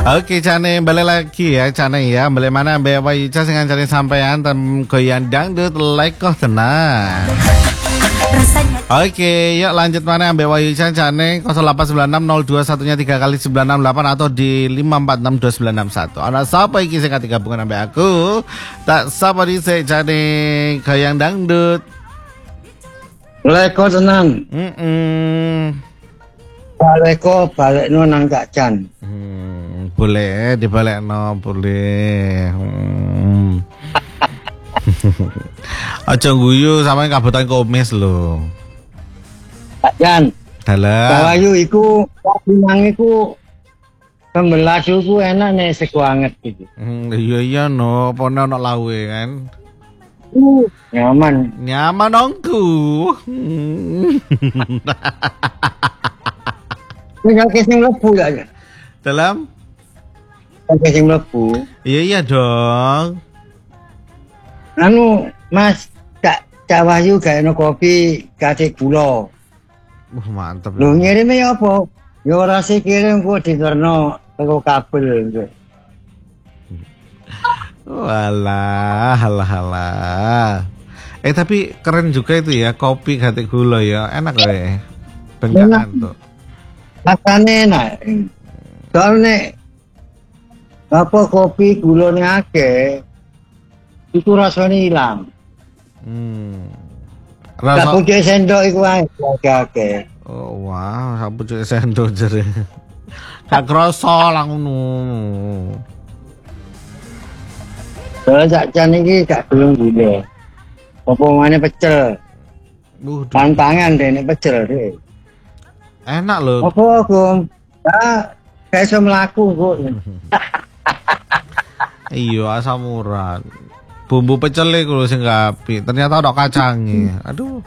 Oke, Cane, balik lagi ya, Cane ya. Balik mana Mbak Wayu sing ngancani sampean tem goyang dangdut leko tenang. Oke, yuk lanjut mana Mbak Wayu Cane 08960213 kali 968 atau di 5462961. Ana sapa iki sing gabungan ambek aku? Tak sapa dhisik Cane goyang dangdut. Leko tenang. Baleko balekno nang Kak Jan. Boleh dibalekno, boleh. Aja guyu sampeyan kabutan komis lho. Kak Jan. Dalam. Bawayu iku pinang iku kembelasu ku enak nek sego anget gitu. Iya no, pone ono lawe kan. Nyaman. Nyaman nongku. Tinggal sing mlebu ya. Dalam. Sing mlebu. Iya dong. Anu Mas Cak Wahyu gaeno kopi kasih gula. Mantep. Lho ngirime ya apa? Ya ora sih kirim kok diterno teko kabel. Walah, halah. Tapi keren juga itu ya, kopi gati gula ya, enak ya. Benjakan tuh. Rasane enak. Soalnya apa kopi gulanya akeh itu rasanya hilang. Rasa pucuk sendok iku ae akeh. Oh wow, sak pucuk sendok jere. Gak kroso lah ngono. Soale Cak Jan iki gak gelem gule. Apa mana pecel. Pantangan dene pecel deh. Enak loh. Apa Gum? Kayak iso mlaku kok. Iya, asam urat. Bumbu pecel iku lho sing apik. Ternyata ada kacangnya. Aduh.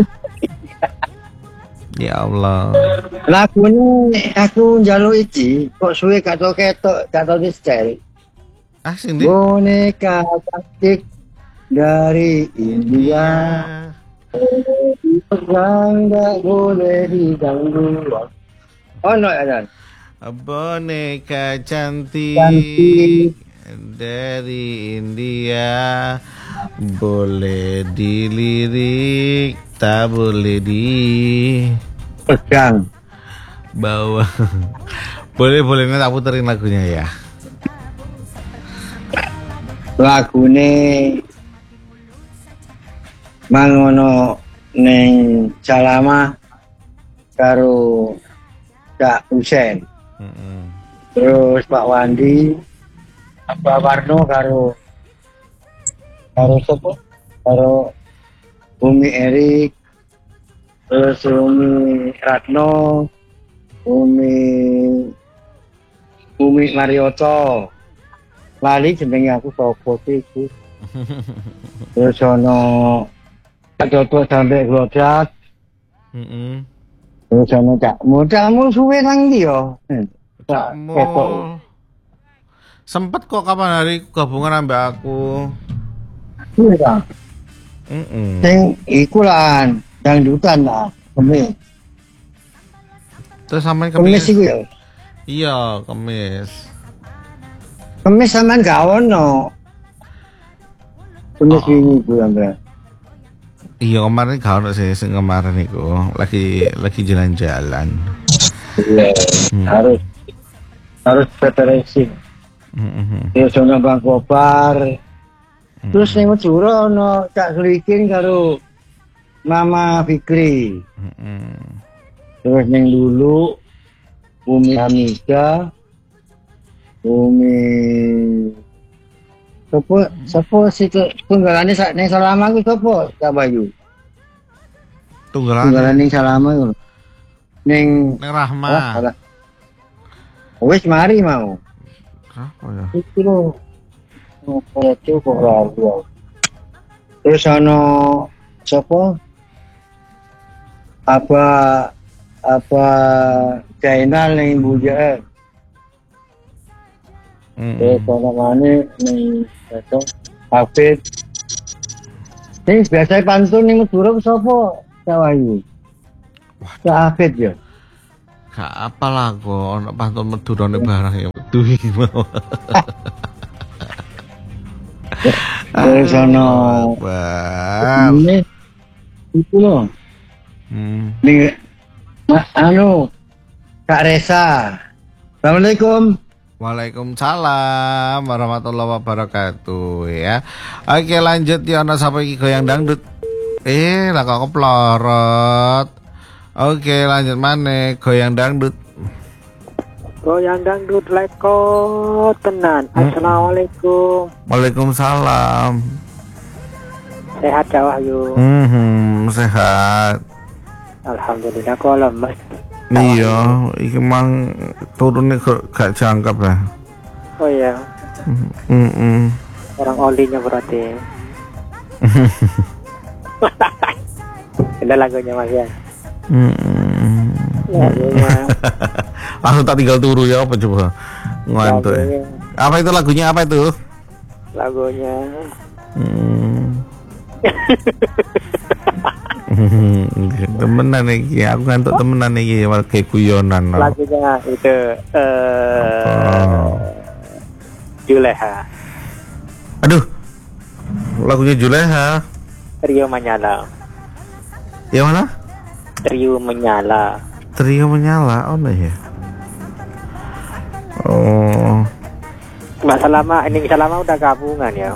Ya Allah. Lagune aku njaluk iki kok suwe gak tau ketok, gak tau di-style. Sing ndi? Boneka cantik dari India. Yang gak boleh diganggu. Oh no ya. Boneka cantik dari India, boleh dilirik, tak boleh pegang bawa. Boleh tak puterin lagunya ya. Lagune mangono neng Salama karo Kak Husen. Terus Pak Wandi, Pak Warno karo siapa? Karo Bumi Erik, terus Bumi Ratno, Bumi Marioto. Lali jenenge aku sapa iku. Terus ono Toto sampai Glodak. Terus ono Cakmu suwe nang ndi yo? Sempet kok kapan hari gabungan ambek aku. Iya. Sing iku lah dangdutan lah, kemis. Terus sampean kemis iku ya? Iya, kemis. Kemis sampean gak ono. Kemis ini ku sampean. Iya kemarin gak ono sih, sing kemarin iku lagi jalan-jalan. Iya. Harus preparasi. Terus ono Bang Kobar. Terus ning Madura ono Cak Slikin karo Mama Fikri. Terus ning dulu Umi Hamida, Umi Sopo situ tunggalane ning Salama ku sopo Kak Bayu? Tunggalane ning Salama ku. Ning Rahma. Wis mari mau. Apa ya? Iki lho. Itu kok ragu. Terus ono siapa? Apa Jainal ning Buja. Terus ono maneh ning Hafid. Sing biasa pantun ning Madura sapa? Cawayu. Wah, Hafid ya. Gak apalah kok ono pantun Madurane barang ya. Aduh, mau. Dari sono. Bang. Ini itu loh. Nih, Kak Resa. Assalamualaikum. Waalaikumsalam warahmatullahi wabarakatuh ya. Oke lanjut ya, ana sapa iki goyang dangdut. Lah kok keplorot. Oke lanjut maneh goyang dangdut. Goyang dangdut leko tenan. Assalamualaikum. Waalaikumsalam. Sehat ya Wahyu. Sehat. Alhamdulillah kok lemes. Iya, iki mang turune gak jangkep ya. Oh iya. Orang olinya berarti. Ada lagunya Mas ya. Lagunya. Langsung tak tinggal turu ya apa coba? Ngantuk. Apa itu lagunya apa itu? Lagunya. Temenan iki, aku ngantuk temenan iki kayak guyonan. Lagunya itu Juleha. Aduh. Lagunya Juleha. Trio Menyala. Ya mana? Trio Menyala. Trio Menyala. Oh ya. Oh. Mbak Salama, ini Salama udah gabungan ya.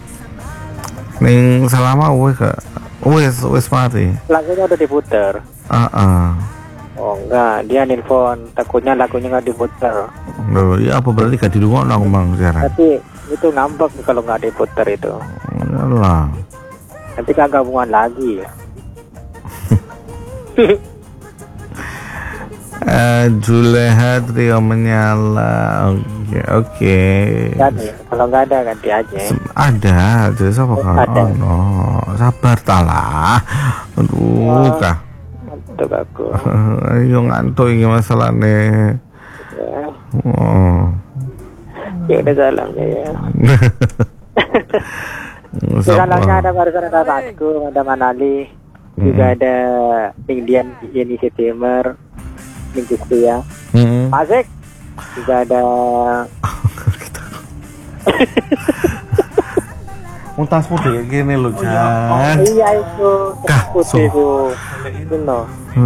Ning Salama wes mati. Lagunya udah diputer. Oh enggak, dia nelfon, takutnya lagunya nggak diputer. Loh, ya apa berarti gak dirungokno aku Bang sekarang. Tapi itu ngambek kalau nggak diputer itu. Alah. Nanti kan gabungan lagi ya. Juleha Trio Menyala. Oke. Ganti, kalau nggak ada ganti aja. Ada, jadi siapa kan? Ada. Oh no, sabar talah. Aduh, kah. Ngantuk aku. Ayo ngantuk ini masalahnya. Ya. Oh. Ya udah salamnya ya. Salamnya ada barusan ada Pasku, ada Manali, juga ada Indian Yeni September, Minggu ya. Asik. Juga ada. Muntas putih gini loh, Jan. Iya itu. Putih itu. Benar.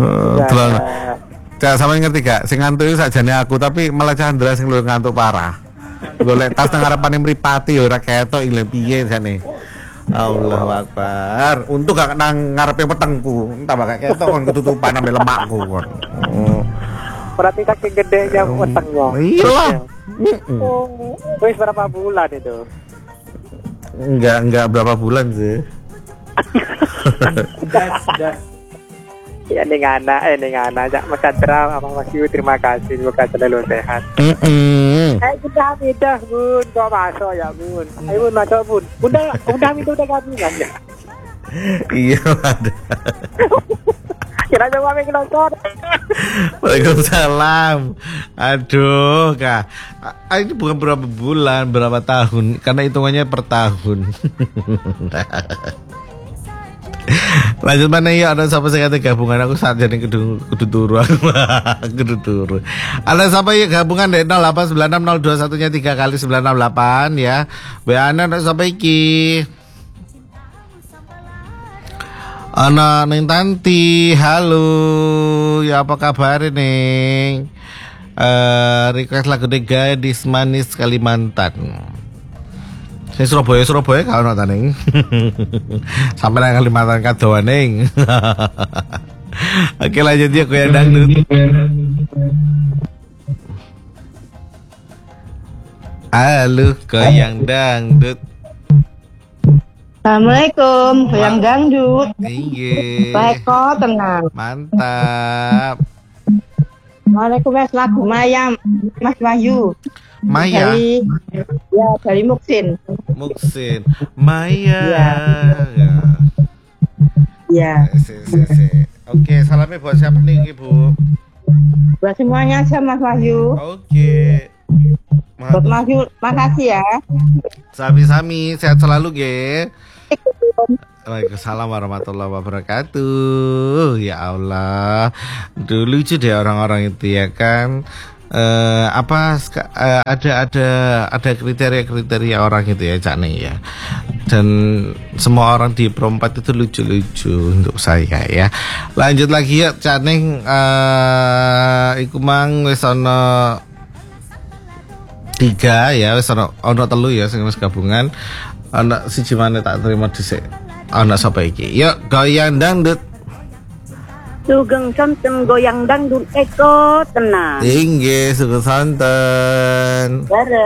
Cak sama ngerti gak? Sing ngantuk itu sajane aku, tapi malah Chandra sing luwih ngantuk parah. Golek tas nang ngarepane mripati ya ora ketok ile piye jane. Allahu Akbar. Untung gak nang ngarepe petengku. Tambah gak ketok kon ketutupan ambe lemakku kon. Berarti kaki gede yang petengnya. Iya. Wis berapa bulan itu? Enggak berapa bulan sih. Sudah. Ya ning anak Cak Mas Chandra sama Mas Yu, terima kasih, semoga selalu sehat. Kita pindah Bun, kok masuk ya Bun. Ayo Bun masuk Bun. Udah itu udah gabungan ya. Iya ada. Kira coba main nonton. Waalaikumsalam. Aduh, Kak. Ini bukan berapa bulan, berapa tahun, karena hitungannya per tahun. Lanjut mana ya, ada siapa saya kata gabungan aku saat jadi kudu turu aku. Kudu turu. Ada siapa ya gabungan dari 0896021 nya 3 kali 968 ya. Beana ada siapa iki? Ana Neng Tanti, halo. Ya apa kabar nih? Request lagu Gadis Manis Kalimantan. Saya Surabaya kalau nonton neng. Sampai nang Kalimantan kadoan neng. Oke lanjut ya goyang dangdut. Halo goyang dangdut. Assalamualaikum, goyang dangdut. Iya. Leko tenang. Mantap. Waalaikumsalam, lagu Mayam, Mas Wahyu. Maya. Dari Muksin. Maya. Ya. Oke, salamnya buat siapa nih Ibu? Buat semuanya aja Mas Wahyu. Oke. Buat Mas Wahyu, makasih ya. Sami-sami, sehat selalu ge. Waalaikumsalam warahmatullahi wabarakatuh. Ya Allah, dulu lucu deh orang-orang itu ya kan. ada kriteria orang gitu ya Cak Ning ya. Dan semua orang di Pro 4 itu lucu-lucu untuk saya ya. Lanjut lagi ya Cak Ning, iku mang wis ana 3 ya, wis ana 3 ya sing wis gabungan. Ana siji maneh tak terima dhisik. Ana sapa iki? Yuk goyang dangdut. Sugeng santen goyang dangdut Eko tenang. Inggih sugeng santen.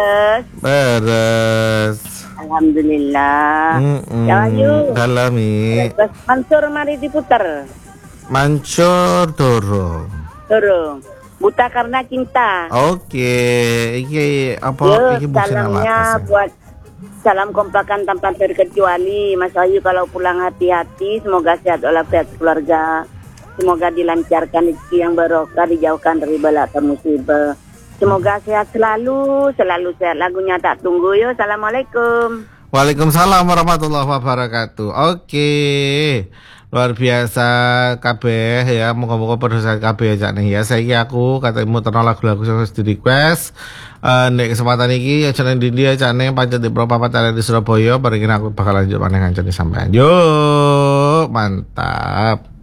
Beres. Alhamdulillah. Ya ayo. Dalami. Mansur mari diputer. Mancur dorong. Buta karena cinta. Oke, iki apa Yo, iki musim salamnya buat salam kompakan tanpa terkecuali Mas Ayu kalau pulang hati-hati, semoga sehat walafiat keluarga. Semoga dilancarkan rezeki yang barokah, dijauhkan dari bala dan musibah. Semoga sehat selalu sehat. Lagunya tak tunggu yo. Assalamualaikum. Waalaikumsalam warahmatullahi wabarakatuh. Oke. Luar biasa kabeh ya, moga-moga berdosa kabeh ya Cak Ning ya. Saiki aku katemu terno lagu-lagu sing wis di request. Nek kesempatan iki aja nang ndi ya Cak Ning pancet di Pro 4 di Surabaya, bareng aku bakal lanjut maneh ngancani sampean. Yo, mantap.